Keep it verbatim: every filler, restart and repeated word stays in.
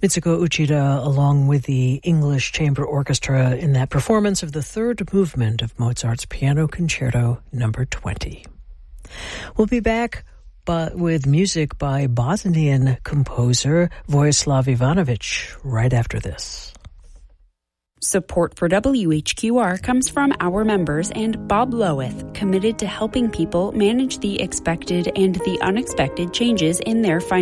Mitsuko Uchida, along with the English Chamber Orchestra, in that performance of the third movement of Mozart's Piano Concerto number twenty. We'll be back but with music by Bosnian composer Vojislav Ivanović right after this. Support for W H Q R comes from our members and Bob Loweth, committed to helping people manage the expected and the unexpected changes in their financial